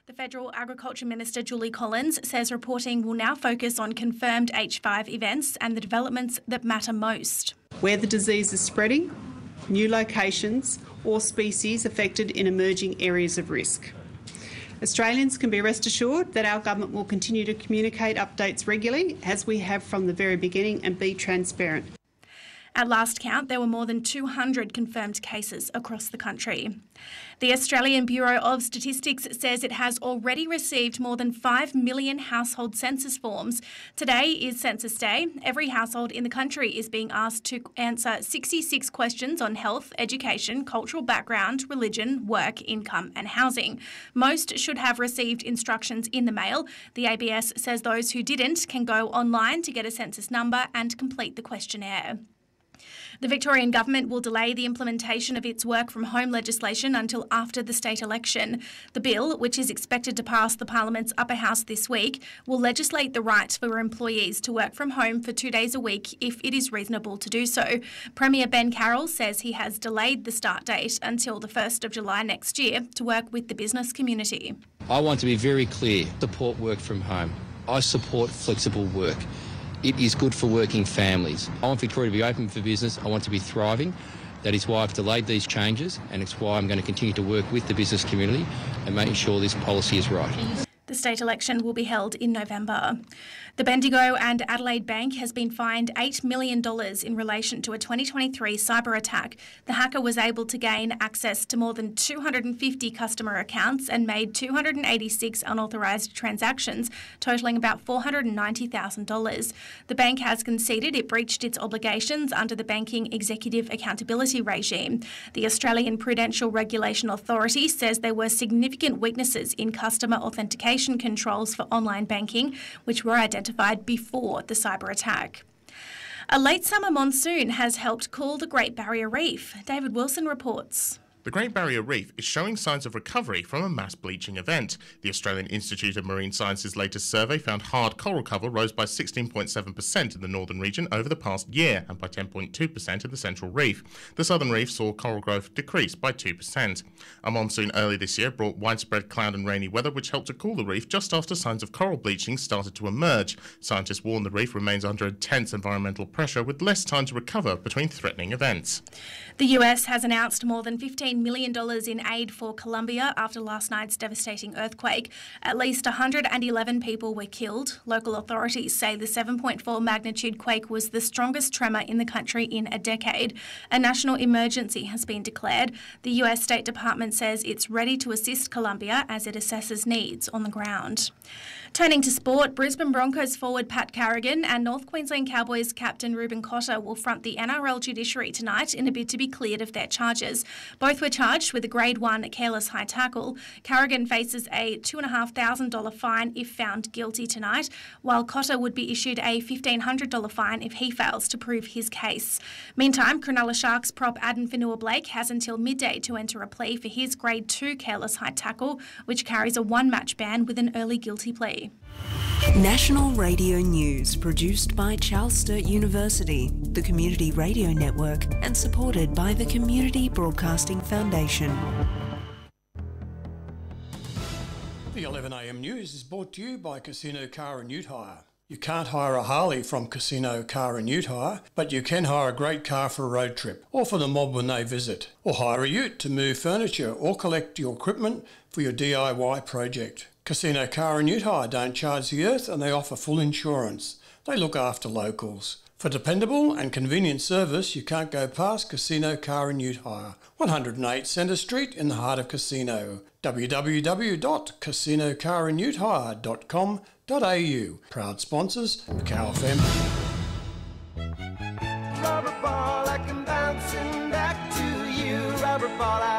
The Federal Agriculture Minister Julie Collins says reporting will now focus on confirmed H5 events and the developments that matter most. Where the disease is spreading, new locations or species affected in emerging areas of risk. Australians can be rest assured that our government will continue to communicate updates regularly, as we have from the very beginning, and be transparent. At last count, there were more than 200 confirmed cases across the country. The Australian Bureau of Statistics says it has already received more than 5 million household census forms. Today is Census Day. Every household in the country is being asked to answer 66 questions on health, education, cultural background, religion, work, income and housing. Most should have received instructions in the mail. The ABS says those who didn't can go online to get a census number and complete the questionnaire. The Victorian Government will delay the implementation of its work from home legislation until after the state election. The bill, which is expected to pass the Parliament's upper house this week, will legislate the right for employees to work from home for 2 days a week if it is reasonable to do so. Premier Ben Carroll says he has delayed the start date until the 1st of July next year to work with the business community. I want to be very clear. Support work from home. I support flexible work. It is good for working families. I want Victoria to be open for business. I want to be thriving. That is why I've delayed these changes, and it's why I'm going to continue to work with the business community and making sure this policy is right. The state election will be held in November. The Bendigo and Adelaide Bank has been fined $8 million in relation to a 2023 cyber attack. The hacker was able to gain access to more than 250 customer accounts and made 286 unauthorised transactions, totalling about $490,000. The bank has conceded it breached its obligations under the Banking Executive Accountability Regime. The Australian Prudential Regulation Authority says there were significant weaknesses in customer authentication controls for online banking, which were identified before the cyber attack. A late summer monsoon has helped cool the Great Barrier Reef. David Wilson reports. The Great Barrier Reef is showing signs of recovery from a mass bleaching event. The Australian Institute of Marine Science's latest survey found hard coral cover rose by 16.7% in the northern region over the past year and by 10.2% in the central reef. The southern reef saw coral growth decrease by 2%. A monsoon early this year brought widespread cloud and rainy weather, which helped to cool the reef just after signs of coral bleaching started to emerge. Scientists warn the reef remains under intense environmental pressure with less time to recover between threatening events. The US has announced more than $15 million in aid for Colombia after last night's devastating earthquake. At least 111 people were killed. Local authorities say the 7.4 magnitude quake was the strongest tremor in the country in a decade. A national emergency has been declared. The US State Department says it's ready to assist Colombia as it assesses needs on the ground. Turning to sport, Brisbane Broncos forward Pat Carrigan and North Queensland Cowboys captain Ruben Cotter will front the NRL judiciary tonight in a bid to be cleared of their charges. Both were charged with a Grade 1 careless high tackle. Carrigan faces a $2,500 fine if found guilty tonight, while Cotter would be issued a $1,500 fine if he fails to prove his case. Meantime, Cronulla Sharks prop Adam Fanua-Blake has until midday to enter a plea for his Grade 2 careless high tackle, which carries a one-match ban with an early guilty plea. National Radio News, produced by Charles Sturt University, the Community Radio Network, and supported by the Community Broadcasting Foundation. The 11am news is brought to you by Casino Car and Ute Hire. You can't hire a Harley from Casino Car and Ute Hire, but you can hire a great car for a road trip, or for the mob when they visit, or hire a ute to move furniture, or collect your equipment for your DIY project. Casino Car and Ute Hire don't charge the earth and they offer full insurance. They look after locals. For dependable and convenient service, you can't go past Casino Car and Ute Hire, 108 Centre Street in the heart of Casino. www.casinocarandutehire.com.au. Proud sponsors, Macau FM. Rubber ball, I come bouncing back to you. Rubber ball,